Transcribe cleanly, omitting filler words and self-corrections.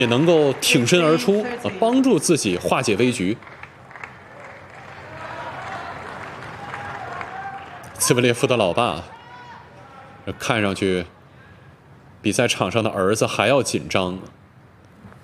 也能够挺身而出帮助自己化解危局。茨维列夫的老爸看上去比在场上的儿子还要紧张。